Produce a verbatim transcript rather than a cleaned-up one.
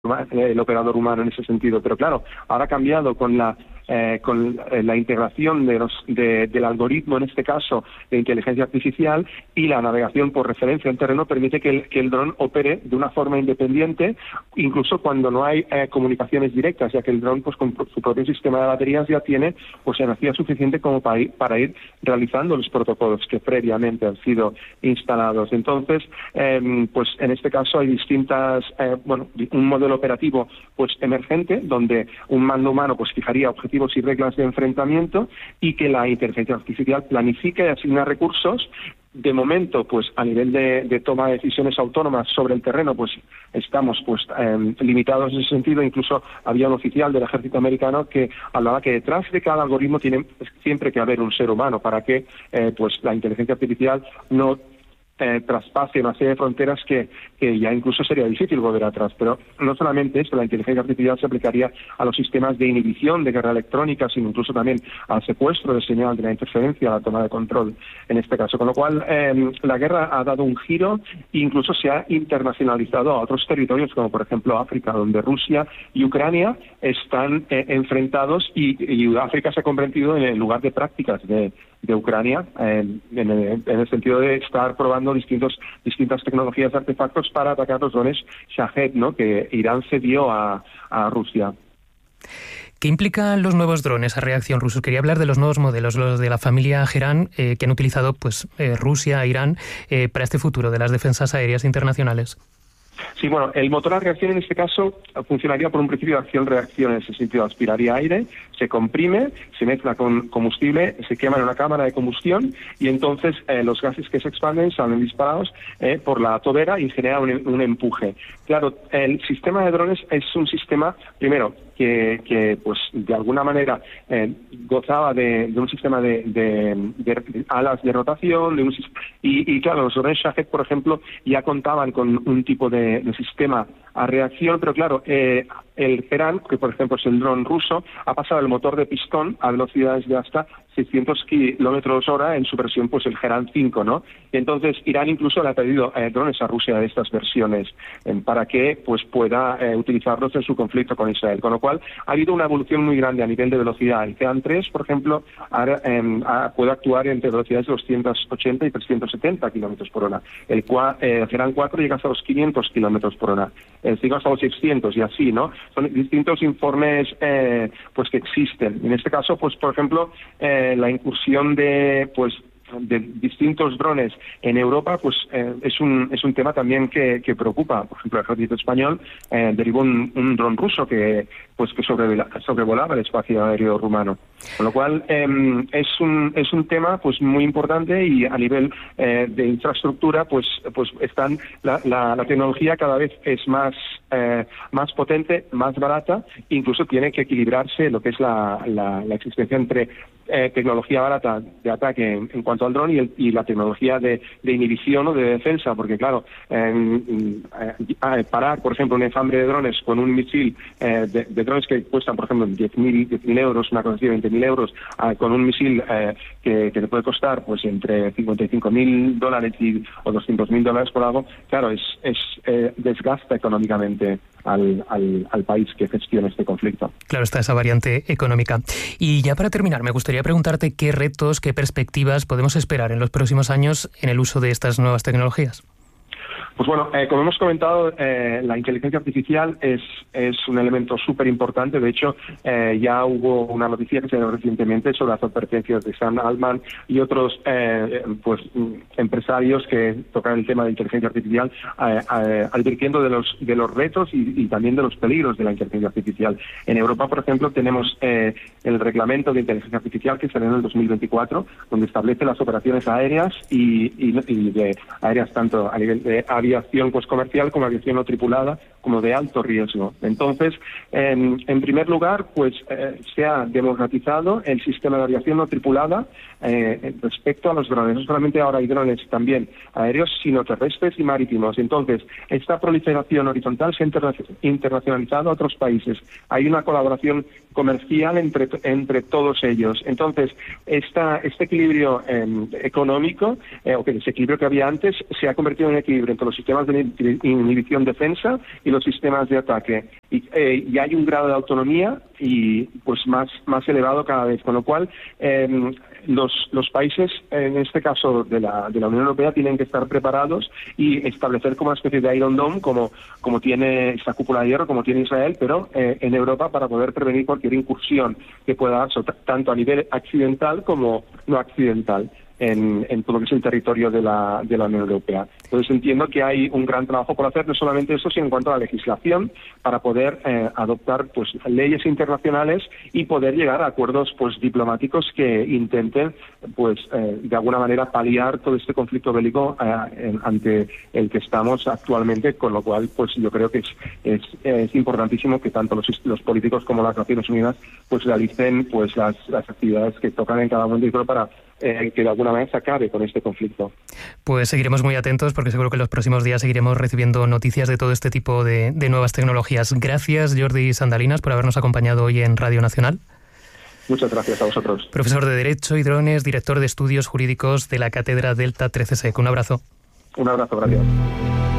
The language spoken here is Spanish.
el operador humano en ese sentido. Pero claro, ahora ha cambiado con la Eh, con eh, la integración de los, de, del algoritmo, en este caso, de inteligencia artificial, y la navegación por referencia en terreno permite que el, que el dron opere de una forma independiente, incluso cuando no hay eh, comunicaciones directas, ya que el dron, pues con su propio sistema de baterías, ya tiene pues energía suficiente como para ir, para ir realizando los protocolos que previamente han sido instalados. Entonces, eh, pues en este caso hay distintas, eh, bueno, un modelo operativo pues emergente, donde un mando humano pues fijaría objetivos y reglas de enfrentamiento, y que la inteligencia artificial planifica y asigna recursos. De momento, pues a nivel de, de toma de decisiones autónomas sobre el terreno, pues estamos pues eh, limitados en ese sentido. Incluso había un oficial del ejército americano que hablaba que detrás de cada algoritmo tiene siempre que haber un ser humano para que eh, pues la inteligencia artificial no Eh, traspase una serie de fronteras que, que ya incluso sería difícil volver atrás. Pero no solamente esto, la inteligencia artificial se aplicaría a los sistemas de inhibición de guerra electrónica, sino incluso también al secuestro de señal, de la interferencia, a la toma de control en este caso. Con lo cual, eh, la guerra ha dado un giro e incluso se ha internacionalizado a otros territorios, como por ejemplo África, donde Rusia y Ucrania están eh, enfrentados, y, y África se ha convertido en el lugar de prácticas de de Ucrania, eh, en, el, en el sentido de estar probando distintos distintas tecnologías de artefactos para atacar los drones Shahed, ¿no?, que Irán cedió a, a Rusia. ¿Qué implican los nuevos drones a reacción rusos? Quería hablar de los nuevos modelos, los de la familia Geran, eh, que han utilizado pues eh, Rusia e Irán eh, para este futuro de las defensas aéreas internacionales. Sí, bueno, el motor a reacción en este caso funcionaría por un principio de acción-reacción, en ese sentido aspiraría aire, se comprime, se mezcla con combustible, se quema en una cámara de combustión, y entonces eh, los gases que se expanden salen disparados eh, por la tobera y genera un, un empuje. Claro, el sistema de drones es un sistema, primero, que, que pues de alguna manera eh, gozaba de, de un sistema de, de, de alas de rotación, de un, y, y claro, los drones Shahed, por ejemplo, ya contaban con un tipo de, de sistema a reacción, pero claro, eh, el Geran, que por ejemplo es el dron ruso, ha pasado el motor de pistón a velocidades de hasta seiscientos kilómetros hora en su versión, pues el Geran cinco, ¿no? Y entonces Irán incluso le ha pedido eh, drones a Rusia de estas versiones eh, para que pues pueda eh, utilizarlos en su conflicto con Israel, con lo cual ha habido una evolución muy grande a nivel de velocidad. El Geran tres, por ejemplo, ahora, eh, ha, puede actuar entre velocidades de doscientos ochenta y trescientos setenta kilómetros por hora. El, eh, el Geran cuatro llega hasta los quinientos kilómetros por hora. El cinco hasta los seiscientos, y así, ¿no? Son distintos informes eh, pues que existen. En este caso, pues por ejemplo, eh, la incursión de pues de distintos drones en Europa, pues eh, es un es un tema también que, que preocupa. Por ejemplo, el ejército español eh, derivó un, un dron ruso que pues que sobrevolaba el espacio aéreo rumano. Con lo cual eh, es un es un tema pues muy importante, y a nivel eh, de infraestructura pues pues están la, la, la tecnología cada vez es más eh, más potente, más barata, incluso tiene que equilibrarse lo que es la, la, la existencia entre eh, tecnología barata de ataque en, en cuanto al dron y, el, y la tecnología de, de inhibición o de defensa, porque claro, eh, eh, parar por ejemplo un enjambre de drones con un misil eh, de, de drones que cuestan por ejemplo diez mil euros, una cosa así, veinte mil euros, eh, con un misil eh, que, que te puede costar pues entre cincuenta y cinco mil dólares y, o doscientos mil dólares por algo, claro, es, es eh, desgasta económicamente al, al, al país que gestiona este conflicto. Claro, está esa variante económica. Y ya para terminar, me gustaría preguntarte qué retos, qué perspectivas podemos esperar en los próximos años en el uso de estas nuevas tecnologías. Pues bueno, eh, como hemos comentado, eh, la inteligencia artificial es, es un elemento súper importante. De hecho, eh, ya hubo una noticia que se dio recientemente sobre las advertencias de Sam Altman y otros eh, pues empresarios que tocan el tema de inteligencia artificial, eh, eh, advirtiendo de los de los retos y, y también de los peligros de la inteligencia artificial. En Europa, por ejemplo, tenemos eh, el reglamento de inteligencia artificial que salió en el dos mil veinticuatro, donde establece las operaciones aéreas y, y, y de aéreas tanto a nivel de aviación pues comercial como aviación no tripulada, como de alto riesgo. Entonces, eh, en primer lugar, pues eh, se ha democratizado el sistema de aviación no tripulada eh, respecto a los drones. No solamente ahora hay drones también aéreos, sino terrestres y marítimos. Entonces, esta proliferación horizontal se ha interna- internacionalizado a otros países. Hay una colaboración comercial entre entre todos ellos. Entonces, esta, este equilibrio eh, económico, eh, o que ese equilibrio que había antes, se ha convertido en un equilibrio entre los sistemas de inhibición defensa y y los sistemas de ataque. Y, eh, y hay un grado de autonomía y pues más, más elevado cada vez, con lo cual eh, los, los países, en este caso de la, de la Unión Europea, tienen que estar preparados y establecer como una especie de Iron Dome, como, como tiene esta cúpula de hierro, como tiene Israel, pero eh, en Europa, para poder prevenir cualquier incursión que pueda darse, tanto a nivel accidental como no accidental. En, en todo lo que es el territorio de la, de la Unión Europea. Entonces entiendo que hay un gran trabajo por hacer, no solamente eso, sino en cuanto a la legislación, para poder eh, adoptar pues leyes internacionales y poder llegar a acuerdos pues diplomáticos que intenten pues eh, de alguna manera paliar todo este conflicto bélico eh, en, ante el que estamos actualmente, con lo cual pues yo creo que es, es, es importantísimo que tanto los, los políticos como las Naciones Unidas pues realicen pues las, las actividades que tocan en cada momento para Eh, que de alguna manera se acabe con este conflicto. Pues seguiremos muy atentos porque seguro que en los próximos días seguiremos recibiendo noticias de todo este tipo de, de nuevas tecnologías. Gracias, Jordi Sandalinas, por habernos acompañado hoy en Radio Nacional. Muchas gracias a vosotros. Profesor de Derecho y Drones, director de Estudios Jurídicos de la Cátedra Delta trece S E C. Un abrazo. Un abrazo, gracias.